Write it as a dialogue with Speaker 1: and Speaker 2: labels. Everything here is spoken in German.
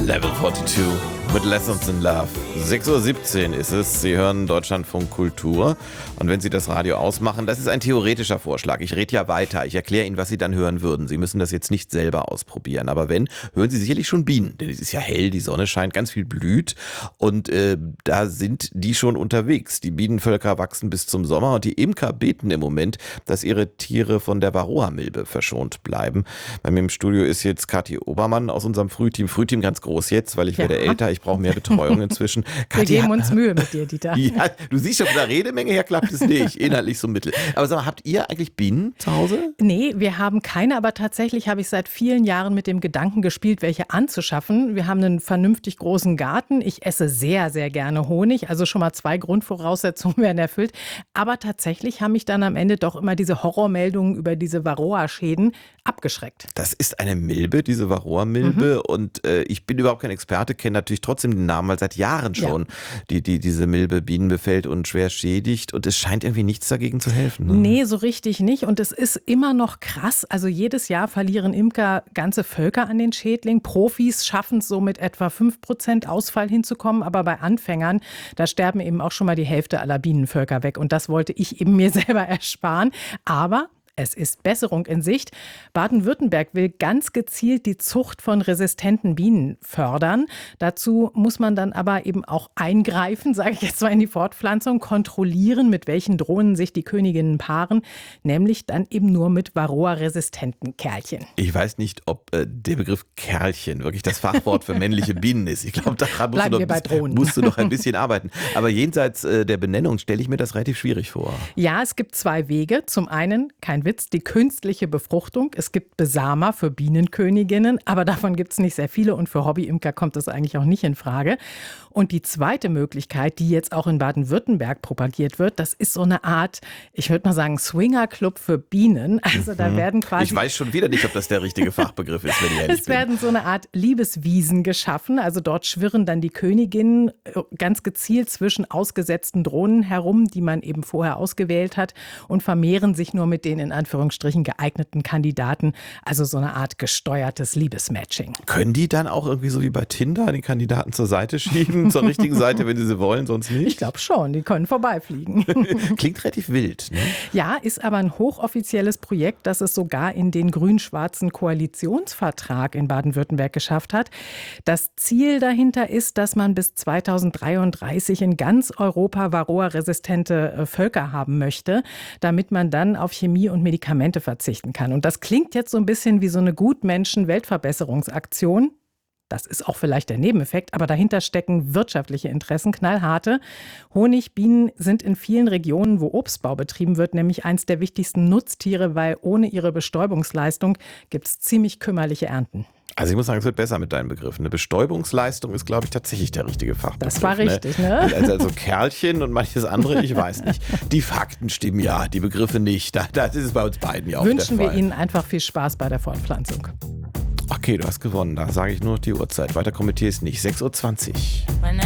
Speaker 1: Level 42 mit Lessons in Love. 6:17 Uhr ist es. Sie hören Deutschlandfunk Kultur. Und wenn Sie das Radio ausmachen, das ist ein theoretischer Vorschlag. Ich rede ja weiter. Ich erkläre Ihnen, was Sie dann hören würden. Sie müssen das jetzt nicht selber ausprobieren. Aber wenn, hören Sie sicherlich schon Bienen. Denn es ist ja hell, die Sonne scheint, ganz viel blüht. Und da sind die schon unterwegs. Die Bienenvölker wachsen bis zum Sommer. Und die Imker beten im Moment, dass ihre Tiere von der Varroa-Milbe verschont bleiben. Bei mir im Studio ist jetzt Kathi Obermann aus unserem Frühteam. Frühteam ganz groß jetzt, weil ich werde älter. Ich brauche mehr Betreuung inzwischen.
Speaker 2: Wir geben uns Mühe mit dir, Dieter.
Speaker 1: Ja, du siehst schon, von der Redemenge her klappt es nicht. Inhaltlich so mittel. Aber sag mal, habt ihr eigentlich Bienen zu Hause?
Speaker 2: Nee, wir haben keine, aber tatsächlich habe ich seit vielen Jahren mit dem Gedanken gespielt, welche anzuschaffen. Wir haben einen vernünftig großen Garten. Ich esse sehr, sehr gerne Honig. Also schon mal 2 Grundvoraussetzungen werden erfüllt. Aber tatsächlich haben mich dann am Ende doch immer diese Horrormeldungen über diese Varroa-Schäden abgeschreckt.
Speaker 1: Das ist eine Milbe, diese Varroa-Milbe. Und ich bin überhaupt kein Experte, kenne natürlich trotzdem den Namen, weil seit Jahren schon diese Milbe Bienen befällt und schwer schädigt. Und es scheint irgendwie nichts dagegen zu helfen. Ne?
Speaker 2: Nee, so richtig nicht. Und es ist immer noch krass. Also jedes Jahr verlieren Imker ganze Völker an den Schädling. Profis schaffen es so mit etwa 5% Ausfall hinzukommen. Aber bei Anfängern, da sterben eben auch schon mal die Hälfte aller Bienenvölker weg. Und das wollte ich eben mir selber ersparen. Aber es ist Besserung in Sicht. Baden-Württemberg will ganz gezielt die Zucht von resistenten Bienen fördern. Dazu muss man dann aber eben auch eingreifen, sage ich jetzt mal, in die Fortpflanzung, kontrollieren, mit welchen Drohnen sich die Königinnen paaren, nämlich dann eben nur mit Varroa-resistenten Kerlchen.
Speaker 1: Ich weiß nicht, ob der Begriff Kerlchen wirklich das Fachwort für männliche Bienen ist. Ich glaube, daran musst du noch ein bisschen arbeiten. Aber jenseits der Benennung stelle ich mir das relativ schwierig vor.
Speaker 2: Ja, es gibt 2 Wege. Zum einen, kein Witz, die künstliche Befruchtung. Es gibt Besamer für Bienenköniginnen, aber davon gibt es nicht sehr viele und für Hobbyimker kommt das eigentlich auch nicht in Frage. Und die zweite Möglichkeit, die jetzt auch in Baden-Württemberg propagiert wird, das ist so eine Art, ich würde mal sagen, Swingerclub für Bienen. Also da werden quasi...
Speaker 1: Ich weiß schon wieder nicht, ob das der richtige Fachbegriff ist, wenn ich ehrlich bin.
Speaker 2: Es werden so eine Art Liebeswiesen geschaffen. Also dort schwirren dann die Königinnen ganz gezielt zwischen ausgesetzten Drohnen herum, die man eben vorher ausgewählt hat und vermehren sich nur mit den in Anführungsstrichen geeigneten Kandidaten. Also so eine Art gesteuertes Liebesmatching.
Speaker 1: Können die dann auch irgendwie so wie bei Tinder den Kandidaten zur Seite schieben, zur richtigen Seite, wenn sie wollen, sonst nicht?
Speaker 2: Ich glaube schon, die können vorbeifliegen.
Speaker 1: Klingt relativ wild, ne?
Speaker 2: Ja, ist aber ein hochoffizielles Projekt, das es sogar in den grün-schwarzen Koalitionsvertrag in Baden-Württemberg geschafft hat. Das Ziel dahinter ist, dass man bis 2033 in ganz Europa Varroa-resistente Völker haben möchte, damit man dann auf Chemie und Medikamente verzichten kann. Und das klingt jetzt so ein bisschen wie so eine Gutmenschen-Weltverbesserungsaktion. Das ist auch vielleicht der Nebeneffekt, aber dahinter stecken wirtschaftliche Interessen, knallharte. Honigbienen sind in vielen Regionen, wo Obstbau betrieben wird, nämlich eins der wichtigsten Nutztiere, weil ohne ihre Bestäubungsleistung gibt es ziemlich kümmerliche Ernten.
Speaker 1: Also ich muss sagen, es wird besser mit deinen Begriffen. Eine Bestäubungsleistung ist, glaube ich, tatsächlich der richtige Fachbegriff.
Speaker 2: Das war richtig, ne?
Speaker 1: Also Kerlchen und manches andere, ich weiß nicht. Die Fakten stimmen ja, die Begriffe nicht. Das ist es bei uns beiden ja auch der Fall.
Speaker 2: Wünschen wir Ihnen einfach viel Spaß bei der Fortpflanzung.
Speaker 1: Okay, du hast gewonnen. Da sage ich nur noch die Uhrzeit. Weiter kommentiere ich es nicht. 6:20 Uhr.